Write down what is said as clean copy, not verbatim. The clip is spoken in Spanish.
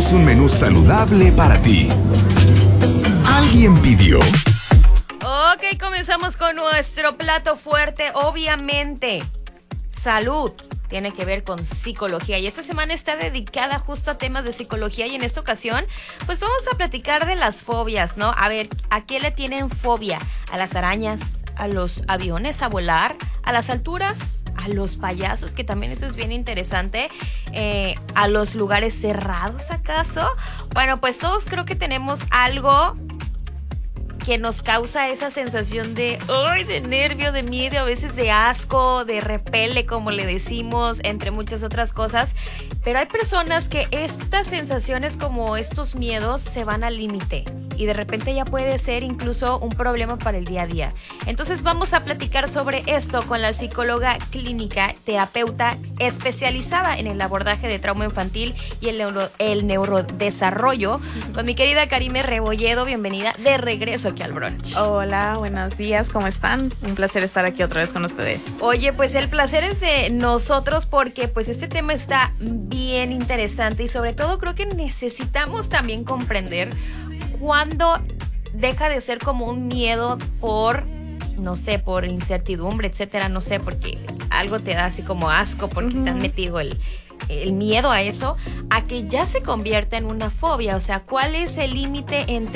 tenemos un menú saludable para ti. Alguien pidió. Ok, comenzamos con nuestro plato fuerte. Obviamente, salud tiene que ver con psicología y esta semana está dedicada justo a temas de psicología y en esta ocasión pues vamos a platicar de las fobias, ¿no? A ver, ¿a qué le tienen fobia? ¿A las arañas? ¿A los aviones a volar? ¿A las alturas? ¿A los payasos? Que también eso es bien interesante. ¿A los lugares cerrados acaso? Bueno, pues todos creo que tenemos algo que nos causa esa sensación de nervio, de miedo, a veces de asco, de repele, como le decimos, entre muchas otras cosas. Pero hay personas que estas sensaciones como estos miedos se van al límite y de repente ya puede ser incluso un problema para el día a día. Entonces vamos a platicar sobre esto con la psicóloga clínica, terapeuta especializada en el abordaje de trauma infantil y el neurodesarrollo, con mi querida Karime Rebolledo. Bienvenida de regreso aquí al brunch. Hola, buenos días, ¿cómo están? Un placer estar aquí otra vez con ustedes. Oye, pues el placer es de nosotros porque pues este tema está bien interesante y sobre todo creo que necesitamos también comprender cuándo deja de ser como un miedo por, no sé, por incertidumbre, etcétera, no sé, porque algo te da así como asco porque te han metido el miedo a eso, a que ya se convierta en una fobia. O sea, ¿cuál es el límite entre